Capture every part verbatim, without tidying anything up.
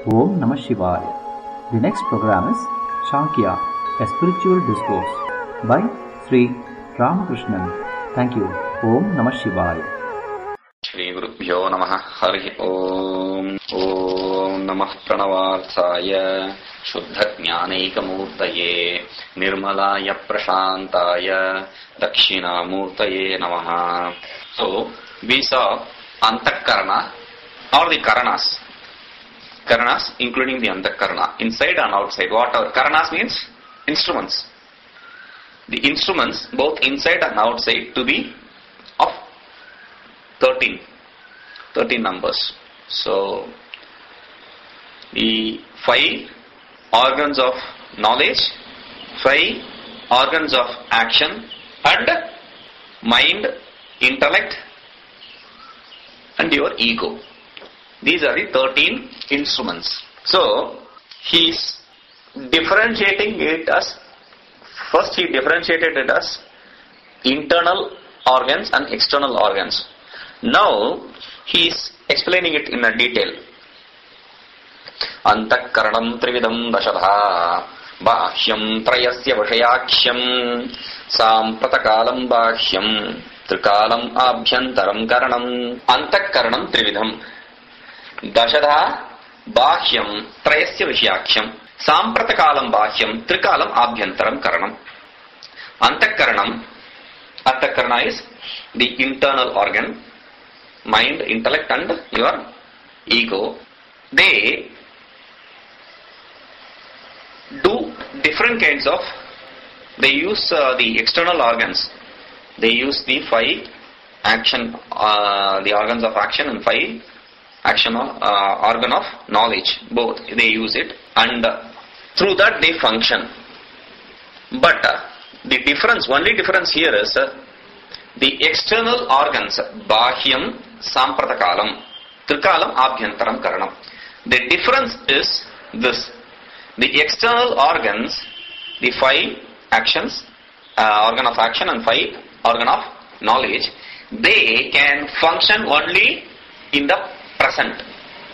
Om Namah Shivaya. The next program is Shankya, a spiritual discourse by Sri Ramakrishnan. Thank you. Om Namah Shivaya. Shri Gurubhyo Namaha Hari Om. Om Namah Pranavarthaya Shuddha Jnanaikamurtaye Nirmalaya Prashantaya Dakshinamurtaye Namaha. So, we saw Antakarana or the Karanas. Karanas including the Antakarana, inside and outside. What are Karanas means? Instruments. The instruments both inside and outside to be of thirteen. thirteen numbers. So, the five organs of knowledge, five organs of action, and mind, intellect, and your ego. These are the thirteen instruments. So, he is differentiating it as, first he differentiated it as internal organs and external organs. Now, he is explaining it in a detail. Antakaranam trividam dashadha bahyam trayasya vishayaksham sampratakalam bahyam trikalam abhyantaram karanam. Antakaranam trividam dashadha bahyam trayasya vishayaksham sampratakalam bahyam trikalam abhyantaram karanam. Antakaranam, Antakarana is the internal organ, mind, intellect, and your ego. They do different kinds of, they use uh, the external organs. They use the five action, uh, the organs of action and five action of, uh, organ of knowledge. Both, they use it, and uh, through that they function. But uh, the difference, only difference here is uh, the external organs, bahyam, sampratakalam, trikalam, abhyantaram, karanam. The difference is this. The external organs, the five actions, uh, organ of action and five organ of knowledge, they can function only in the present.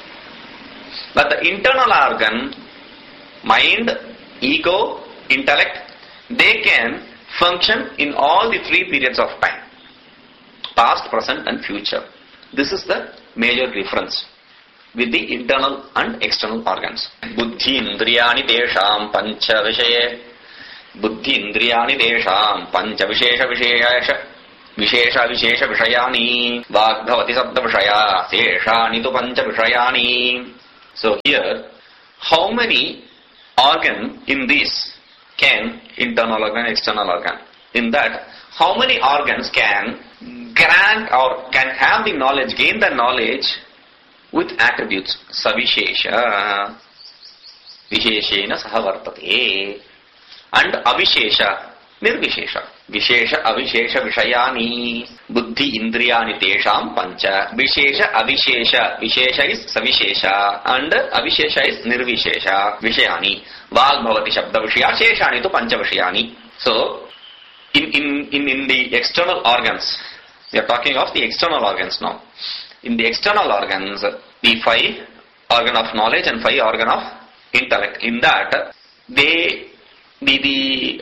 But the internal organ, mind, ego, intellect, they can function in all the three periods of time. Past, present and future. This is the major difference with the internal and external organs. Buddhi indriyani desham pancha vishaye. Buddhi indriyani desham pancha vishesha vishesha. Vishesha vishesha vishayani. Vagbhavati sabda vishaya. Seshani tu pancha vishayani. So here, how many organ in this can, internal organ, external organ, in that, how many organs can grant or can have the knowledge, gain the knowledge with attributes? Savishesha, Visheshena sahavartate, and Avishesha, Nirvishesha. Vishesha, Avishesha, Vishayani, Buddhi, Indriyani, Tesham, Pancha. Vishesha, Avishesha, Vishesha is Savishesha, and Avishesha is Nirvishesha, Vishayani. Vagbhavati Shabda Vishya, Sheshani to Pancha Vishayani. So, in, in, in, in the external organs, we are talking of the external organs now. In the external organs, the five organ of knowledge and five organ of intellect. In that, they, the, the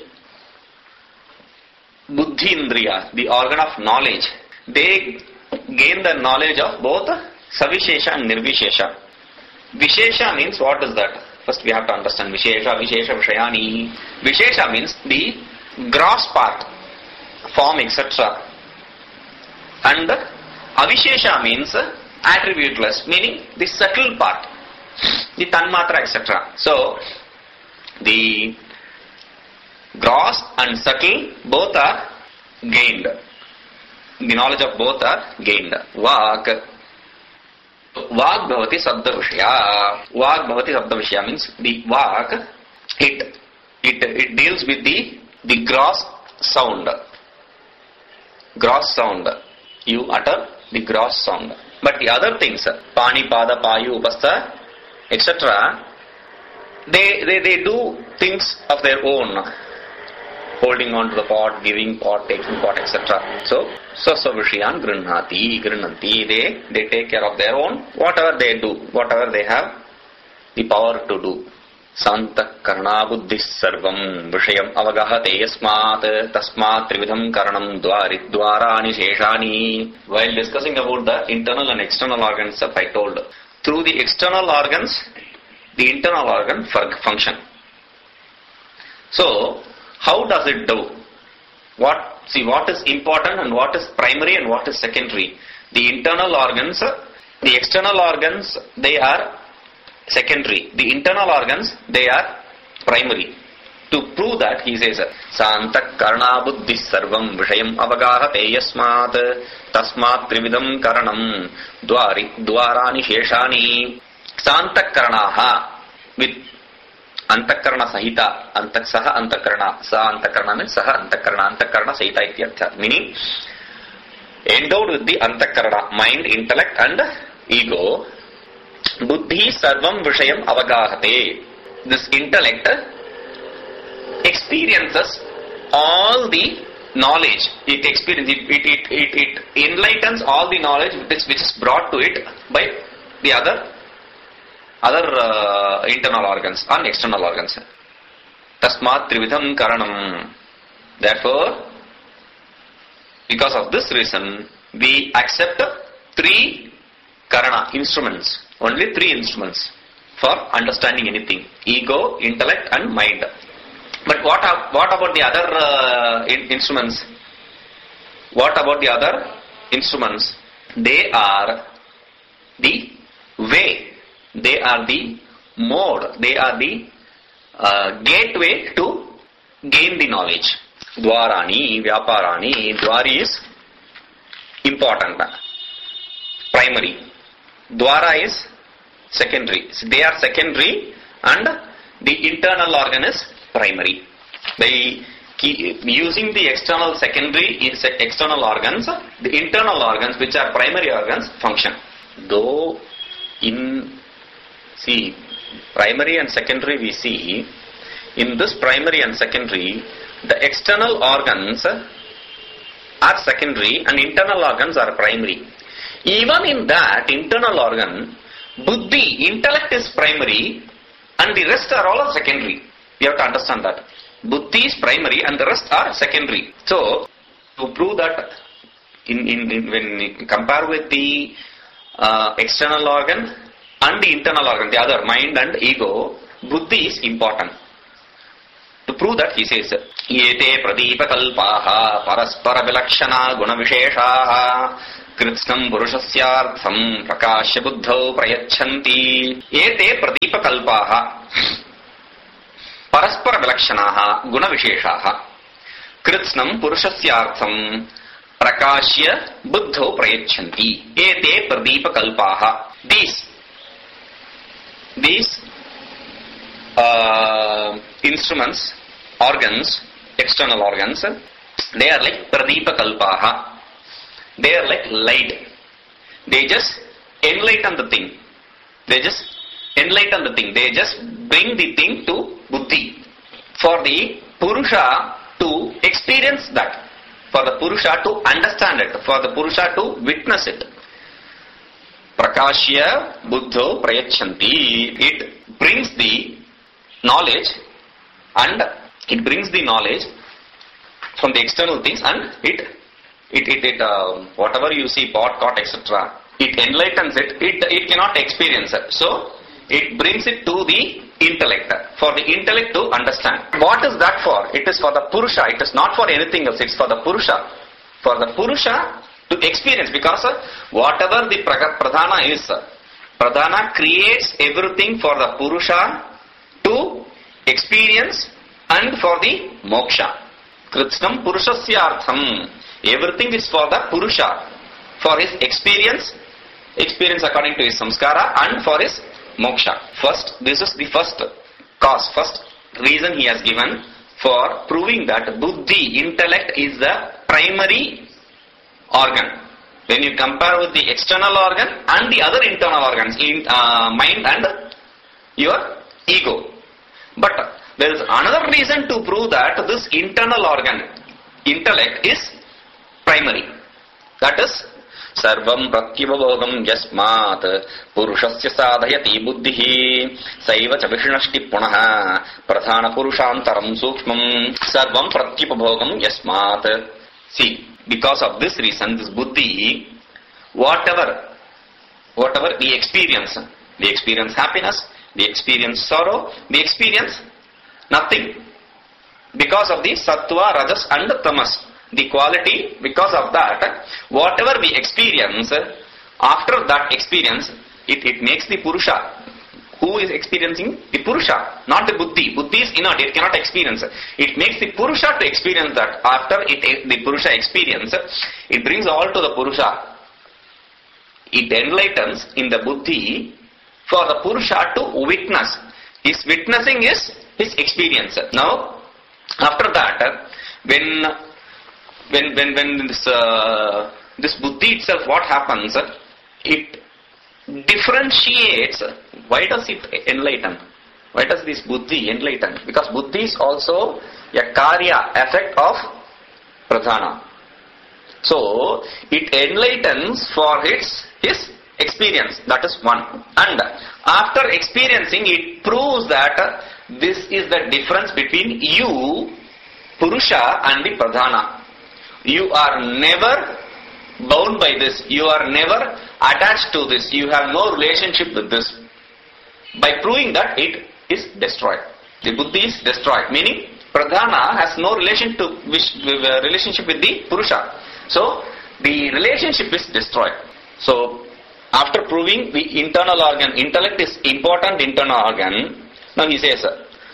Buddhi Indriya, the organ of knowledge, they gain the knowledge of both Savishesha and Nirvishesha. Vishesha means, what is that? First we have to understand Vishesha, Vishesha, Vishayani. Vishesha means the gross part, form, et cetera. And Avishesha means attributeless, meaning the subtle part, the tanmatra, et cetera. So, the gross and subtle both are gained. The knowledge of both are gained. Vak. Vak bhavati sabda vishya. Vak bhavati sabda vishya means the vak, it, it, it deals with the, the gross sound. Gross sound. You utter the gross sound. But the other things, pani, pada, payu, upastha, et cetera, they, they, they do things of their own. Holding on to the pot, giving pot, taking pot, et cetera. So, Sasa Vishayan Grinnati, Grinnanti, they, they take care of their own, whatever they do, whatever they have the power to do. Santa karna buddhi sarvam vishayam avagahate yasmat tasmat trividham karanam dwari dwarani sheshani. While discussing about the internal and external organs, I told, through the external organs, the internal organ function. So, how does it do? What, see what is important and what is primary and what is secondary. The internal organs, the external organs, they are secondary. The internal organs, they are primary. To prove that, he says, Santa karna buddhi sarvam vishayam avagahate yasmat tasmat trividam karanam dwari dwarani sheshani. Santa karnaha, with antakarana sahita, antaksaha antakarana, sa antakarana means saha antakarana, antakarana sahita ityartha. Meaning, endowed with the antakarana, mind, intellect and ego. Buddhi sarvam vishayam avagahate. This intellect experiences all the knowledge. It experiences, it, it, it, it, it enlightens all the knowledge which is, which is brought to it by the other other uh, internal organs and external organs. Tasmat trividham karanam. Therefore, because of this reason, we accept three karana, instruments. Only three instruments for understanding anything. Ego, intellect and mind. But what, what about the other uh, in, instruments? What about the other instruments? They are the way. They are the mode. They are the uh, gateway to gain the knowledge. Dwarani, Vyaparani. Dwari is important. Primary. Dwara is secondary. So they are secondary and the internal organ is primary. By using the external secondary external organs, the internal organs which are primary organs function. Though in, see, primary and secondary we see, in this primary and secondary, the external organs are secondary and internal organs are primary. Even in that internal organ, buddhi, intellect is primary and the rest are all secondary. You have to understand that. Buddhi is primary and the rest are secondary. So, to prove that, in, in, in when you compare with the uh, external organ and the internal organ, the other, mind and ego, buddhi is important. To prove that, he says, Yete pradipa kalpaha paraspara vilakshana guna visheshaha kritsnam purushasyaartham prakashya buddhau prayachanti. Yete pradipa kalpaha paraspara vilakshanaha guna visheshaha kritsnam purushasyaartham prakashya buddhau prayachanti. Yete pradipa kalpaha. These, these uh, instruments, organs, external organs, they are like pradipa kalpaha. They are like light. They just enlighten the thing. They just enlighten the thing. They just bring the thing to buddhi. For the Purusha to experience that. For the Purusha to understand it. For the Purusha to witness it. Prakashya buddho prayachanti. It brings the knowledge and it brings the knowledge from the external things and it It, it, it uh, whatever you see, pot, cot, et cetera, it enlightens it, it, it cannot experience it. So, it brings it to the intellect, for the intellect to understand. What is that for? It is for the Purusha, it is not for anything else, it is for the Purusha. For the Purusha to experience, because uh, whatever the Pradhana is, Pradhana creates everything for the Purusha to experience and for the moksha. Kritsnam Purushasyartham. Everything is for the Purusha, for his experience, experience according to his samskara and for his moksha. First, this is the first cause, first reason he has given for proving that buddhi, intellect is the primary organ. When you compare with the external organ and the other internal organs, in uh, mind and your ego. But there is another reason to prove that this internal organ, intellect, is primary. That is, Sarvam pratyubhogam yasmat purushasya sadhayati buddhihi saiva cha vishnashti punaha pradhana purushantaram sukshmam. Sarvam pratyubhogam yasmat. See, because of this reason, this buddhi, whatever, whatever we experience, we experience happiness, we experience sorrow, we experience nothing. Because of the sattva, rajas and tamas, the quality, because of that, whatever we experience, after that experience, it, it makes the purusha. Who is experiencing? The purusha, not the buddhi. Buddhi is inert, it cannot experience. It makes the purusha to experience that. After it, the purusha experience, it brings all to the purusha. It enlightens in the buddhi for the purusha to witness. His witnessing is his experience. Now, after that, when when when when this uh, this buddhi itself, what happens? It differentiates. Why does it enlighten? Why does this buddhi enlighten? Because buddhi is also a karya, effect of pradhana. So it enlightens for its his experience. That is one. And after experiencing, it proves that this is the difference between you, Purusha, and the Pradhana. You are never bound by this. You are never attached to this. You have no relationship with this. By proving that, it is destroyed. The buddhi is destroyed. Meaning, Pradhana has no relation to which, uh, relationship with the Purusha. So, the relationship is destroyed. So, after proving the internal organ, intellect is important internal organ. Now he says,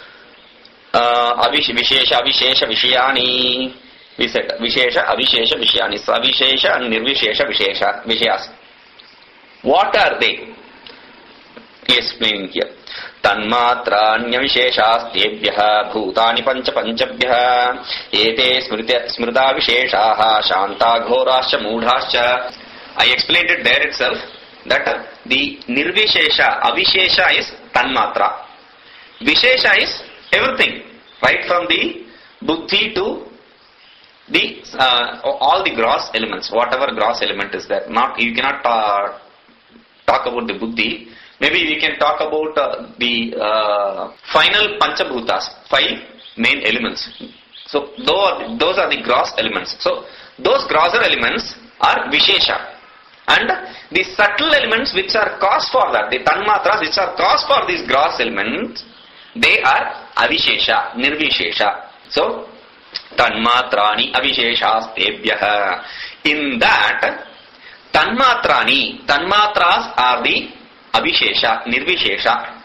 uh, Vishesha, Avishesha, Vishayani. We said, Vishesha, Avishesha, Vishayani. Savishesha and Nirvishesha, Vishesha, Vishayas. What are they? He is explaining here. Tanmatra Nyavisheshastebhyaha Bhutani Pancha Panchabhyaha Ete Smrita Visheshaha Shanta Ghorascha Mudhascha. I explained it there itself that uh, the Nirvishesha, Avishesha is Tanmatra. Vishesha is everything, right from the buddhi to the uh, all the gross elements, whatever gross element is there. Not you cannot uh, talk about the buddhi. Maybe we can talk about uh, the uh, final Panchabhutas, five main elements. So those are, those are the gross elements. So those grosser elements are Vishesha. And the subtle elements which are cause for that, the Tanmatras which are cause for these gross elements, they are Avishesha, Nirvishesha. So, Tanmatrani Avisheshastebhyaha. In that, Tanmatrani, Tanmatras are the Avishesha, Nirvishesha.